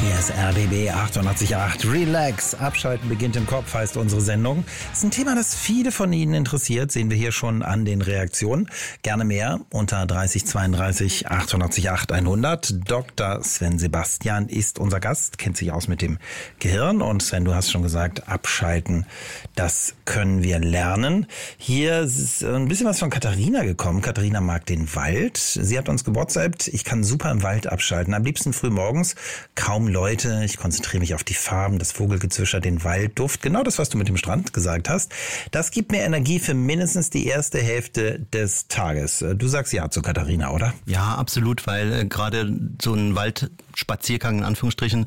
Hier ist RBB 88.8. Relax. Abschalten beginnt im Kopf, heißt unsere Sendung. Das ist ein Thema, das viele von Ihnen interessiert. Sehen wir hier schon an den Reaktionen. Gerne mehr unter 30 32 88 100. Dr. Sven Sebastian ist unser Gast, kennt sich aus mit dem Gehirn. Und Sven, du hast schon gesagt, abschalten, das können wir lernen. Hier ist ein bisschen was von Katharina gekommen. Katharina mag den Wald. Sie hat uns gewhatsappt. Ich kann super im Wald abschalten. Am liebsten früh morgens. Kaum Leute. Ich konzentriere mich auf die Farben, das Vogelgezwitscher, den Waldduft. Genau das, was du mit dem Strand gesagt hast. Das gibt mir Energie für mindestens die erste Hälfte des Tages. Du sagst ja zu Katharina, oder? Ja, absolut, weil gerade so ein Waldspaziergang in Anführungsstrichen,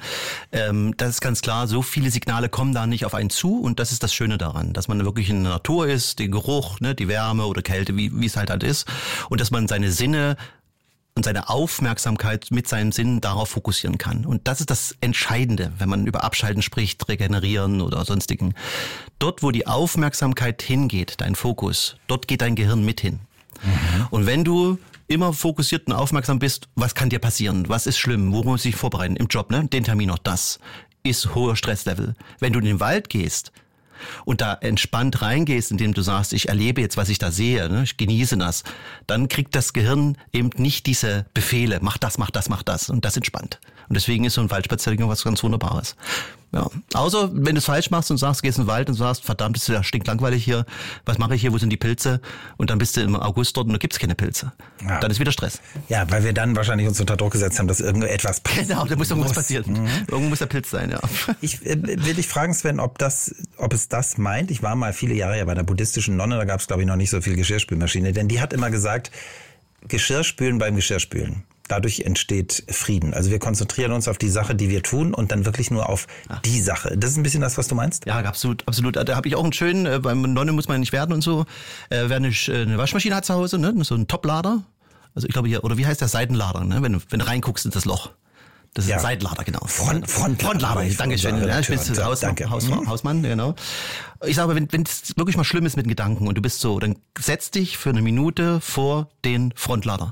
das ist ganz klar, so viele Signale kommen da nicht auf einen zu und das ist das Schöne daran, dass man wirklich in der Natur ist, den Geruch, ne, die Wärme oder Kälte, wie es halt ist und dass man seine Sinne und seine Aufmerksamkeit mit seinen Sinnen darauf fokussieren kann. Und das ist das Entscheidende, wenn man über Abschalten spricht, Regenerieren oder sonstigen. Dort, wo die Aufmerksamkeit hingeht, dein Fokus, dort geht dein Gehirn mit hin. Mhm. Und wenn du immer fokussiert und aufmerksam bist, was kann dir passieren? Was ist schlimm? Worum muss ich vorbereiten? Im Job, ne? Den Termin noch, das ist hoher Stresslevel. Wenn du in den Wald gehst und da entspannt reingehst, indem du sagst, ich erlebe jetzt, was ich da sehe, ne? Ich genieße das, dann kriegt das Gehirn eben nicht diese Befehle, mach das, mach das, mach das und das entspannt. Und deswegen ist so ein Waldspaziergang was ganz Wunderbares. Ja. Außer wenn du es falsch machst und sagst, gehst in den Wald und sagst, verdammt, ist ja stinklangweilig hier, was mache ich hier, wo sind die Pilze? Und dann bist du im August dort und da gibt's keine Pilze. Ja. Dann ist wieder Stress. Ja, weil wir dann wahrscheinlich uns unter Druck gesetzt haben, dass irgendetwas passiert. Genau, da muss irgendwas passieren. Mhm. Irgendwo muss der Pilz sein, ja. Ich will dich fragen, Sven, ob es das meint. Ich war mal viele Jahre ja bei der buddhistischen Nonne, da gab es, glaube ich, noch nicht so viel Geschirrspülmaschine, denn die hat immer gesagt, Geschirrspülen beim Geschirrspülen. Dadurch entsteht Frieden. Also wir konzentrieren uns auf die Sache, die wir tun und dann wirklich nur auf die Sache. Das ist ein bisschen das, was du meinst? Ja, absolut, absolut. Da habe ich auch einen schönen, beim Nonne muss man nicht werden und so. Wer eine Waschmaschine hat zu Hause, ne, so ein Toplader. Also ich glaube hier, oder wie heißt der Seitenlader, ne, wenn du reinguckst in das Loch. Das ist ein Seitenlader, genau. Frontlader. Dankeschön. Ja, ich bin Hausmann, genau. Ich sage, wenn es wirklich mal schlimm ist mit den Gedanken und du bist so, dann setz dich für eine Minute vor den Frontlader.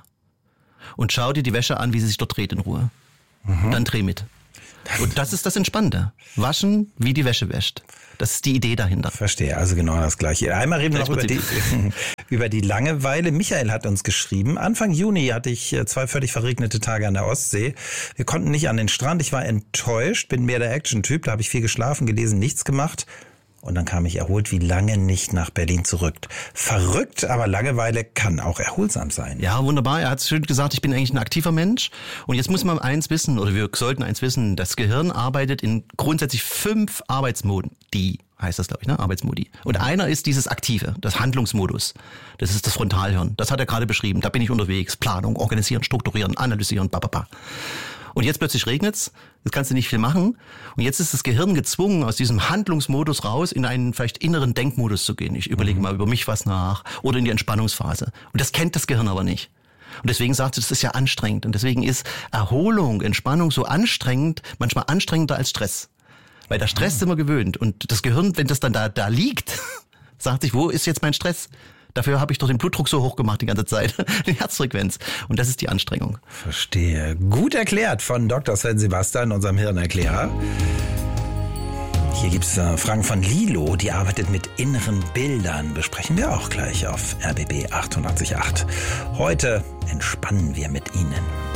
Und schau dir die Wäsche an, wie sie sich dort dreht in Ruhe. Mhm. Dann dreh mit. Und das ist das Entspannte. Waschen, wie die Wäsche wäscht. Das ist die Idee dahinter. Verstehe, also genau das Gleiche. Einmal reden wir noch über die Langeweile. Michael hat uns geschrieben, Anfang Juni hatte ich 2 völlig verregnete Tage an der Ostsee. Wir konnten nicht an den Strand. Ich war enttäuscht, bin mehr der Action-Typ. Da habe ich viel geschlafen, gelesen, nichts gemacht. Und dann kam ich erholt wie lange nicht nach Berlin zurück. Verrückt, aber Langeweile kann auch erholsam sein. Ja, wunderbar. Er hat schön gesagt, ich bin eigentlich ein aktiver Mensch. Und jetzt muss man eins wissen, oder wir sollten eins wissen, das Gehirn arbeitet in grundsätzlich 5 Arbeitsmoden. Die heißt das, glaube ich, ne? Arbeitsmodi. Und einer ist dieses Aktive, das Handlungsmodus. Das ist das Frontalhirn. Das hat er gerade beschrieben. Da bin ich unterwegs. Planung, organisieren, strukturieren, analysieren, bababa. Und jetzt plötzlich regnet's, jetzt kannst du nicht viel machen. Und jetzt ist das Gehirn gezwungen, aus diesem Handlungsmodus raus in einen vielleicht inneren Denkmodus zu gehen. Ich überlege mal über mich was nach oder in die Entspannungsphase. Und das kennt das Gehirn aber nicht. Und deswegen sagt es, das ist ja anstrengend. Und deswegen ist Erholung, Entspannung so anstrengend, manchmal anstrengender als Stress. Weil der Stress ist immer gewöhnt. Und das Gehirn, wenn das dann da liegt, sagt sich, wo ist jetzt mein Stress? Dafür habe ich doch den Blutdruck so hoch gemacht die ganze Zeit, die Herzfrequenz. Und das ist die Anstrengung. Verstehe. Gut erklärt von Dr. Sven Sebastian, unserem Hirnerklärer. Hier gibt es Fragen von Lilo, die arbeitet mit inneren Bildern. Besprechen wir auch gleich auf RBB 88.8. Heute entspannen wir mit Ihnen.